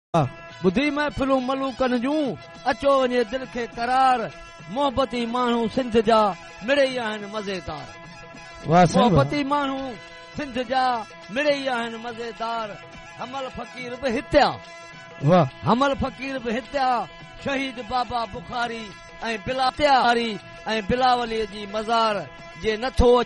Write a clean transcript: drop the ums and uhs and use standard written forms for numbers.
ॿुधी महफ़िलूं मलूकनि जूं अचो वञे दिलि खे करार मोहबती माण्हू सिंध जा मिड़ई आहिनि मज़ेदार मोहबती माण्हू सिंध जा मिड़ई आहिनि मज़ेदार हमल फ़कीर बि हित्या हमल फ़कीर बि हित्या शहीद बाबा बुखारी ऐं बिलावलीअ जी मज़ार जे नथो